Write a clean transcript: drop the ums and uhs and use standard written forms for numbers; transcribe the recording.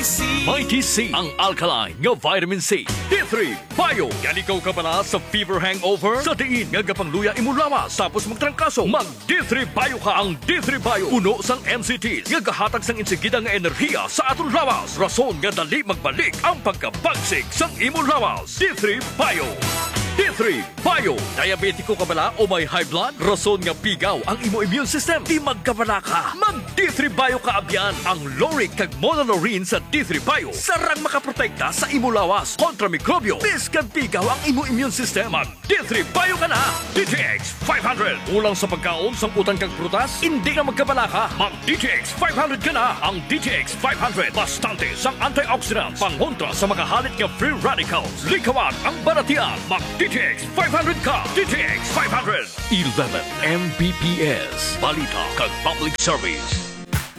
Mighty C, ang alkaline nga vitamin C. D3 Bio, yan ikaw ka pala sa fever hangover? Sa diin nga gapangluya imulawas, tapos magtrangkaso. Mag D3 Bio ka. Ang D3 Bio, puno sang NCTs, nga gahatag sang insigida nga enerhiya sa atong lawas. Rason nga dali magbalik ang pagkabagsik sang imulawas. D3 Bio. D3 Bio, diabetiko ka bala o may high blood? Rason nga pigaw ang imo immune system, di magkabala ka. Mag D3 Bio ka abyan. Ang lauric kag monolaurin sa D3 Bio sarang makaprotekta sa imo lawas kontra mikrobyo. Biskag pigaw ang imo immune system. Mag D3 Bio ka na. DTX 500, ulang sa pagkaon sang utang kag prutas, hindi na magkabala ka. Mag DTX 500 ka na. Ang DTX 500 bastante sang antioxidants, pangontra sa makahalit nga free radicals. Likawan ang baratian. Mag DTX 500 ka. DTX 500 11 Mbps. Balita kag public service.